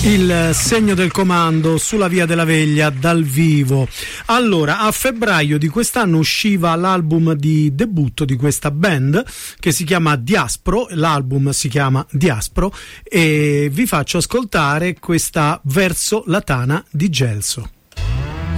Il segno del comando sulla Via della Veglia dal vivo. Allora, a febbraio di quest'anno usciva l'album di debutto di questa band che si chiama Diaspro, l'album si chiama Diaspro e vi faccio ascoltare questa Verso la Tana di Gelso.